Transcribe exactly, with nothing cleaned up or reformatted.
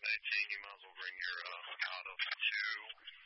eighteen, you might as well bring your uh, out of two.